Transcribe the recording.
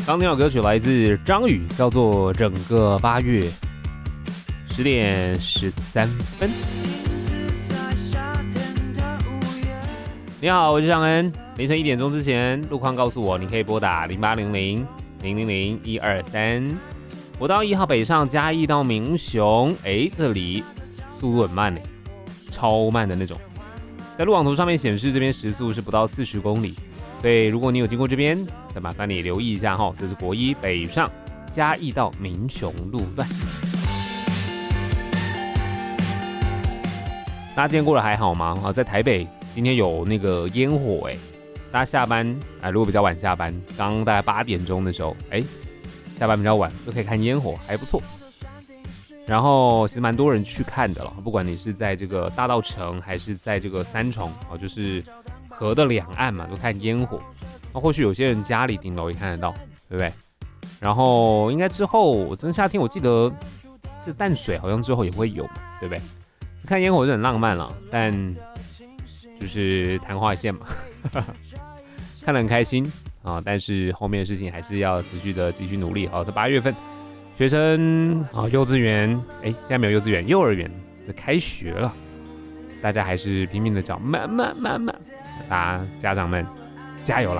刚听到歌曲来自张宇，叫做《整个8月》，10点13分。你好，我是尚恩。凌晨1点钟之前，路况告诉我，你可以拨打0800-000-123。国道1号北上嘉义到民雄，这里速度很慢呢，超慢的那种。在路网图上面显示，这边时速是不到40公里，所以如果你有经过这边，再麻烦你留意一下哈。这是国1北上嘉义到民雄路段。大家今天过得还好吗？在台北今天有那个烟火大家下班如果比较晚下班，刚刚大概8点钟的时候，下班比较晚就可以看烟火，还不错。然后其实蛮多人去看的了，不管你是在这个大稻埕还是在这个三重就是河的两岸嘛，都看烟火。那或许有些人家里顶楼也看得到，对不对？然后应该之后真的夏天，我记得是淡水好像之后也会有嘛，对不对？看烟火是很浪漫了，但就是昙花一现嘛，看得很开心啊，但是后面的事情还是要持续的继续努力。好，在8月份，学生幼稚园现在没有幼稚园，幼儿园开学了，大家还是拼命的找慢慢，大家家长们加油啦！